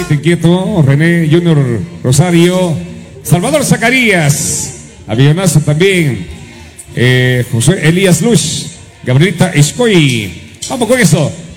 Te Inquieto, René Junior Rosario, Salvador Zacarías, avionazo también, José Elías Luz, Gabrielita Escoy. Vamos con eso.